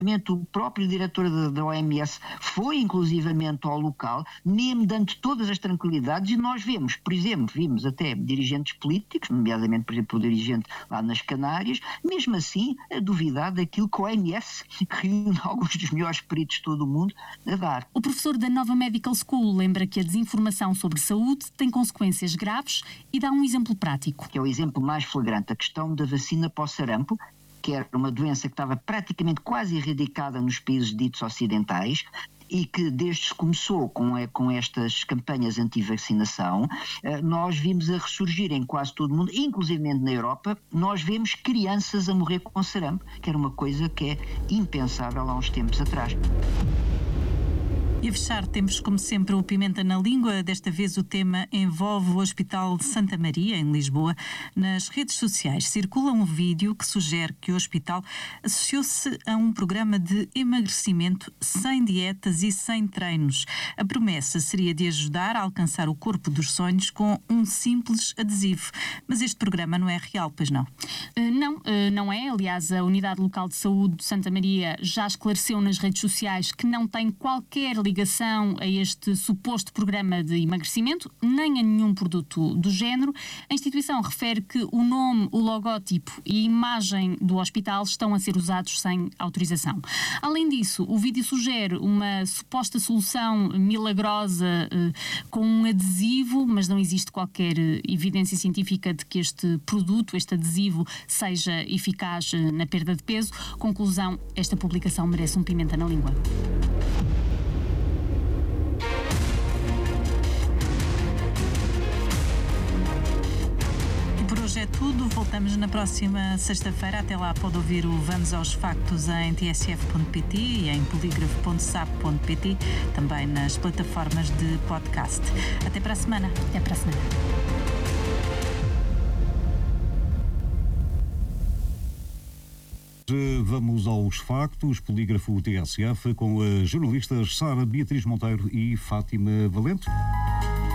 o próprio diretor da OMS foi inclusivamente ao local, mesmo dando todas as tranquilidades, e nós vemos, por exemplo, vimos até dirigentes políticos, nomeadamente, por exemplo, o dirigente lá nas Canárias, mesmo assim a duvidar daquilo que a OMS, que reúne alguns dos melhores peritos de todo o mundo, a dar. O professor da Nova Medical School lembra que a desinformação sobre saúde tem consequências graves e dá um exemplo prático. Que é o exemplo mais flagrante, a questão da vacina para o sarampo, que era uma doença que estava praticamente quase erradicada nos países ditos ocidentais, e que desde que se começou com estas campanhas anti-vacinação, nós vimos a ressurgir em quase todo o mundo, inclusive na Europa, nós vemos crianças a morrer com sarampo, que era uma coisa que é impensável há uns tempos atrás. E a fechar, temos como sempre o Pimenta na Língua. Desta vez o tema envolve o Hospital de Santa Maria, em Lisboa. Nas redes sociais circula um vídeo que sugere que o hospital associou-se a um programa de emagrecimento sem dietas e sem treinos. A promessa seria de ajudar a alcançar o corpo dos sonhos com um simples adesivo. Mas este programa não é real, pois não? Não é. Aliás, a Unidade Local de Saúde de Santa Maria já esclareceu nas redes sociais que não tem qualquer ligação a este suposto programa de emagrecimento, nem a nenhum produto do género. A instituição refere que o nome, o logótipo e a imagem do hospital estão a ser usados sem autorização. Além disso, o vídeo sugere uma suposta solução milagrosa com um adesivo, mas não existe qualquer evidência científica de que este produto, este adesivo, seja eficaz na perda de peso. Conclusão, esta publicação merece um pimenta na língua. Por hoje é tudo, voltamos na próxima sexta-feira. Até lá pode ouvir o Vamos aos Factos em tsf.pt e em polígrafo.sap.pt, também nas plataformas de podcast. Até para a semana. Até para a semana. Vamos aos factos, Polígrafo TSF, com as jornalistas Sara Beatriz Monteiro e Fátima Valente.